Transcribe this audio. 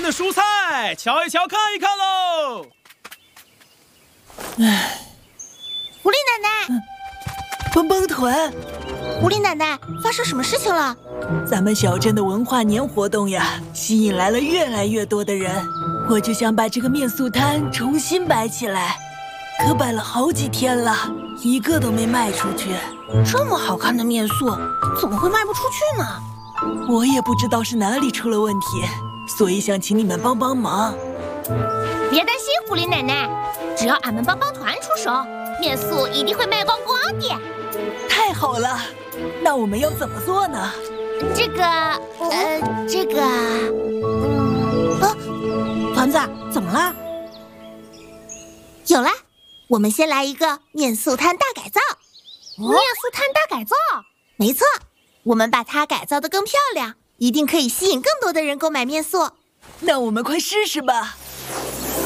的蔬菜，瞧一瞧，看一看喽。 狐狸奶奶， 蹦蹦团， 狐狸奶奶，发生什么事情了？ 咱们小镇的文化年活动呀，吸引来了越来越多的人。我就想把这个面塑摊重新摆起来，可摆了好几天了，一个都没卖出去。 这么好看的面塑，怎么会卖不出去呢？ 我也不知道是哪里出了问题，所以想请你们帮帮忙。 别担心，狐狸奶奶，只要俺们帮帮团出手，面塑一定会卖光光的。 太好了，那我们要怎么做呢？ 团子，怎么了？有了，我们先来一个面塑摊大改造。 面塑摊大改造？ 没错，我们把它改造得更漂亮，一定可以吸引更多的人购买面塑。 那我们快试试吧。